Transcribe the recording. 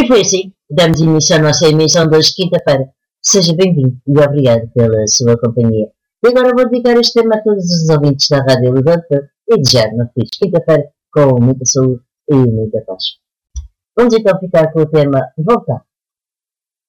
foi assim, damos início à nossa emissão de hoje, quinta-feira. Seja bem-vindo e obrigado pela sua companhia. E agora vou dedicar este tema a todos os ouvintes da Rádio Libertador e desejar uma feliz quinta-feira com muita saúde e muita paz. Vamos então ficar com o tema Voltar.